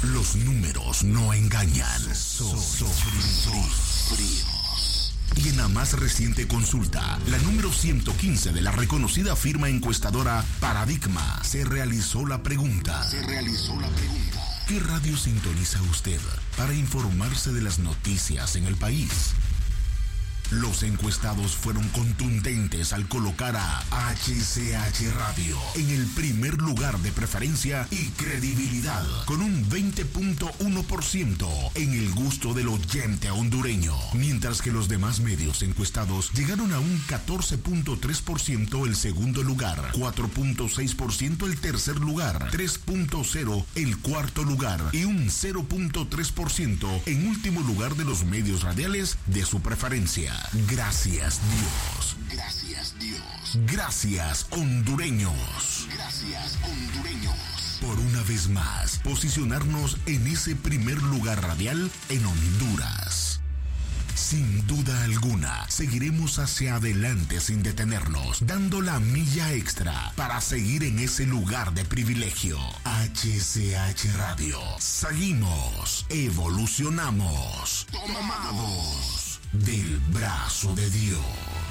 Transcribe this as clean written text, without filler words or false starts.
Los números no engañan. Son fríos. Y en la más reciente consulta, la número 115 de la reconocida firma encuestadora Paradigma, se realizó la pregunta. ¿Qué radio sintoniza usted para informarse de las noticias en el país? Los encuestados fueron contundentes al colocar a HCH Radio en el primer lugar de preferencia y credibilidad, con un 20.1% en el gusto del oyente hondureño, mientras que los demás medios encuestados llegaron a un 14.3% el segundo lugar, 4.6% el tercer lugar, 3.0% el cuarto lugar y un 0.3% en último lugar de los medios radiales de su preferencia. Gracias Dios. Gracias hondureños. Por una vez más, posicionarnos en ese primer lugar radial en Honduras. Sin duda alguna, seguiremos hacia adelante sin detenernos, dando la milla extra para seguir en ese lugar de privilegio. HCH Radio. Seguimos, evolucionamos, tomados del brazo de Dios.